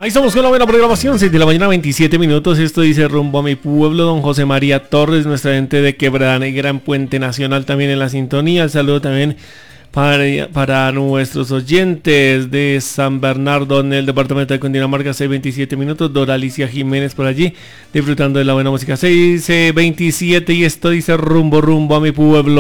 Ahí estamos con la buena programación, 6 de la mañana, 27 minutos. Esto dice rumbo a mi pueblo. Don José María Torres, nuestra gente de Quebrada Negra en Puente Nacional, también en la sintonía. El saludo también para nuestros oyentes de San Bernardo en el departamento de Cundinamarca, 6:27 minutos. Dora Alicia Jiménez por allí disfrutando de la buena música. 6:27 y esto dice rumbo a mi pueblo.